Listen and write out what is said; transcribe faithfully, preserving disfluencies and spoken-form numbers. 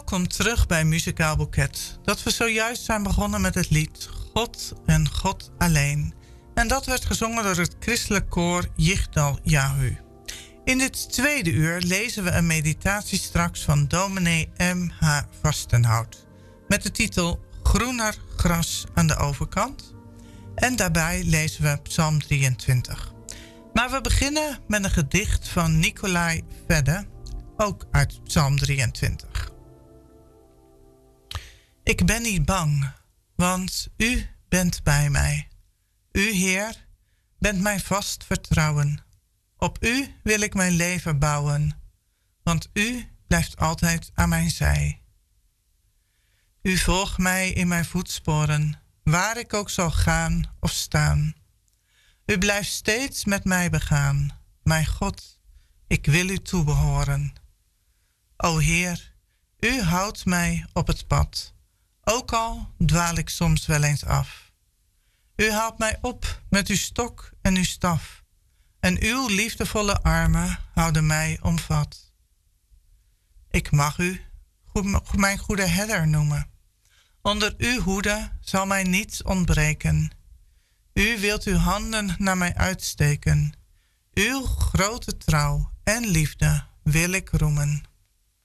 Welkom terug bij Muzikaal Boeket. Dat we zojuist zijn begonnen met het lied God en God alleen. En dat werd gezongen door het christelijk koor Yigdal Yahu. In dit tweede uur lezen we een meditatie straks van dominee M H Vastenhout. Met de titel Groener gras aan de overkant. En daarbij lezen we Psalm drieëntwintig. Maar we beginnen met een gedicht van Nicolai Vedde, ook uit Psalm drieëntwintig. Ik ben niet bang, want u bent bij mij. U, Heer, bent mijn vast vertrouwen. Op u wil ik mijn leven bouwen, want u blijft altijd aan mijn zij. U volgt mij in mijn voetsporen, waar ik ook zal gaan of staan. U blijft steeds met mij begaan. Mijn God, ik wil u toebehoren. O Heer, u houdt mij op het pad, ook al dwaal ik soms wel eens af. U haalt mij op met uw stok en uw staf, en uw liefdevolle armen houden mij omvat. Ik mag u goed, mijn goede herder noemen. Onder uw hoede zal mij niets ontbreken. U wilt uw handen naar mij uitsteken. Uw grote trouw en liefde wil ik roemen.